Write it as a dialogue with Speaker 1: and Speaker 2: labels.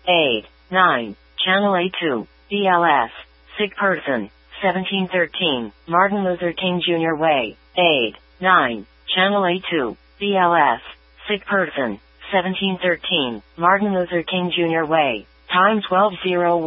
Speaker 1: Aid. 9. Channel A2. BLS. Sick person. 1713. Martin Luther King Jr. Way. Aid. 9. Channel A2. BLS. Sick person. 1713. Martin Luther King Jr. Way. Time 12:01.